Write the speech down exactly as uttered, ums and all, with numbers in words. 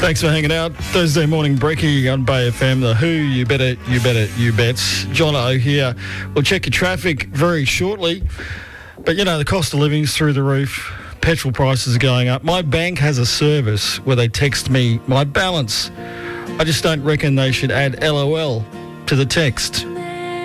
Thanks for hanging out. Thursday morning brekkie on Bay F M. The Who, you better, you better, you bets. John O here. We'll check your traffic very shortly. But, you know, the cost of living's through the roof. Petrol prices are going up. My bank has a service where they text me my balance. I just don't reckon they should add LOL to the text.